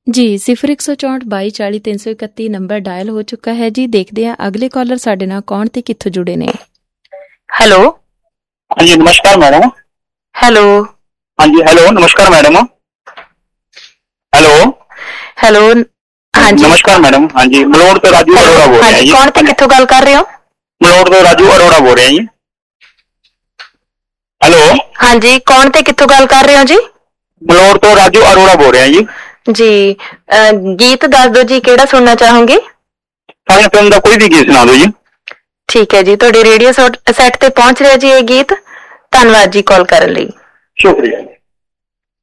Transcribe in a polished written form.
जी 0164224031 number dial हो चुका है जी। देखते हैं अगले कॉलर साडे नाल कौन ते कित्थों जुड़े ने। हेलो हाँ जी नमस्कार मैडम। हेलो हाँ जी हेलो नमस्कार मैडम। हेलो हेलो हाँ जी नमस्कार मैडम। हाँ जी मलोड़ तो राजू अरोड़ा बोल रहे हैं जी। कौन ते कित्थों गल कर रहे हो? मलोड़ तो राजू अरोड़ा बोल रहे हैं जी। हेलो हाँ जी कौन ते कित्थों गल कर रहे हो जी? मलोड़ तो राजू अरोड़ा बोल रहे हैं जी। जी गीत दस दो जी, केड़ा सुनना चाहोगे? सारे फिल्म का कोई भी गीत सुना दो जी। ठीक है जी, तुहाडे रेडियो सैट ते पहुंच रहा जी ये गीत। धन्नवाद जी कॉल करन लई। शुक्रिया।